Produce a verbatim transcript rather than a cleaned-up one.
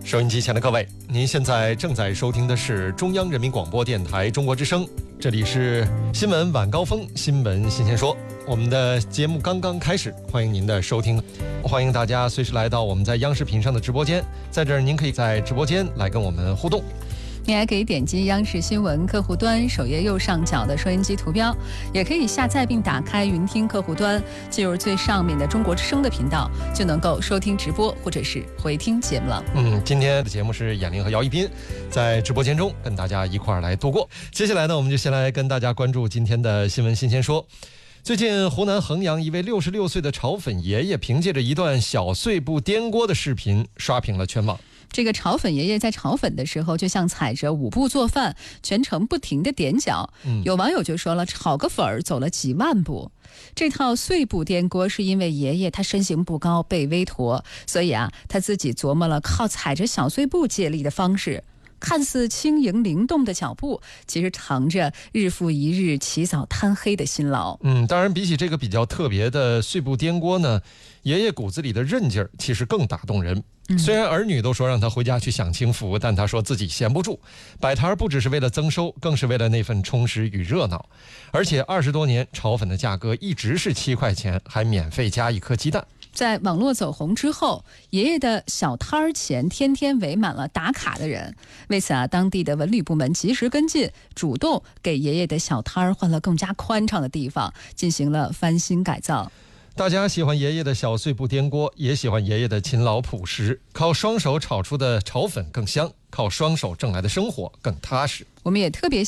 收音机前的各位，您现在正在收听的是中央人民广播电台中国之声，这里是新闻晚高峰，新闻新鲜说。我们的节目刚刚开始，欢迎您的收听，欢迎大家随时来到我们在央视频上的直播间，在这儿您可以在直播间来跟我们互动。 你还可以点击央视新闻客户端首页右上角的收音机图标，也可以下载并打开云听客户端，进入最上面的中国之声的频道，就能够收听直播或者是回听节目了。 嗯，今天的节目是闫玲和姚一斌在直播间中跟大家一块儿来度过。接下来呢，我们就先来跟大家关注今天的新闻新鲜说。最近湖南衡阳一位六十六岁的炒粉爷爷凭借着一段小碎步颠锅的视频刷屏了全网。 这个炒粉爷爷在炒粉的时候就像踩着五步做饭，全程不停地踮脚、嗯、有网友就说了，炒个粉儿走了几万步。这套碎步颠锅是因为爷爷他身形不高，背微驼，所以啊他自己琢磨了靠踩着小碎步借力的方式。看似轻盈灵动的脚步，其实藏着日复一日起早贪黑的辛劳。 嗯，当然比起这个比较特别的碎步颠锅呢，爷爷骨子里的韧劲儿其实更打动人。虽然儿女都说让他回家去享清福，但他说自己闲不住，摆摊不只是为了增收，更是为了那份充实与热闹。而且二十多年炒粉的价格一直是七块钱，还免费加一颗鸡蛋。 在网络走红之后，爷爷的小摊儿前天天围满了打卡的人。为此啊，当地的文旅部门及时跟进，主动给爷爷的小摊儿换了更加宽敞的地方，进行了翻新改造。 大家喜欢爷爷的小碎步颠锅，也喜欢爷爷的勤劳朴实。靠双手炒出的炒粉更香，靠双手挣来的生活更踏实。 我们也特别